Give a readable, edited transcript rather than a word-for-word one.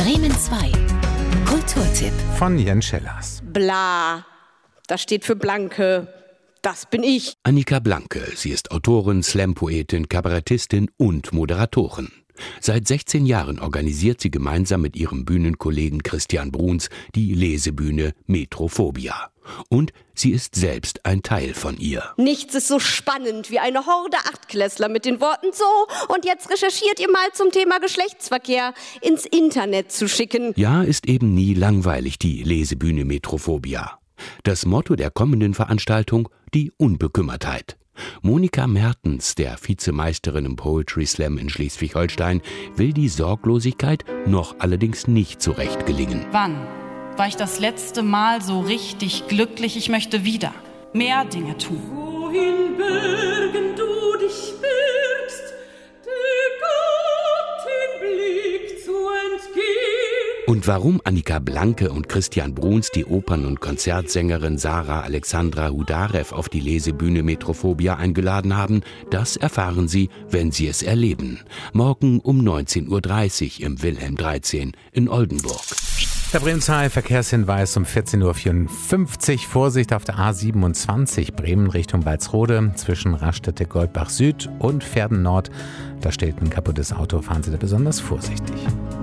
Bremen 2. Kulturtipp Von Jens Schellers. Bla, das steht für Blanke. Das bin ich. Annika Blanke, sie ist Autorin, Slam-Poetin, Kabarettistin und Moderatorin. Seit 16 Jahren organisiert sie gemeinsam mit ihrem Bühnenkollegen Christian Bruns die Lesebühne Metrophobia. Und sie ist selbst ein Teil von ihr. Nichts ist so spannend wie eine Horde Achtklässler mit den Worten so und jetzt recherchiert ihr mal zum Thema Geschlechtsverkehr ins Internet zu schicken. Ja, ist eben nie langweilig, die Lesebühne Metrophobia. Das Motto der kommenden Veranstaltung: die Unbekümmertheit. Monika Mertens, der Vizemeisterin im Poetry Slam in Schleswig-Holstein, will die Sorglosigkeit noch allerdings nicht so recht gelingen. Wann war ich das letzte Mal so richtig glücklich? Ich möchte wieder mehr Dinge tun. Wohin Bergen du dich birgst, der Gott den Blick zu entgehen. Und warum Annika Blanke und Christian Bruns die Opern- und Konzertsängerin Sarah Alexandra Hudarev auf die Lesebühne Metrophobia eingeladen haben, das erfahren Sie, wenn Sie es erleben. Morgen um 19:30 Uhr im Wilhelm 13 in Oldenburg. Der Bremen 2 Verkehrshinweis um 14:54 Uhr. Vorsicht auf der A27 Bremen Richtung Walsrode zwischen Raststätte Goldbach Süd und Verden Nord. Da steht ein kaputtes Auto. Fahren Sie da besonders vorsichtig.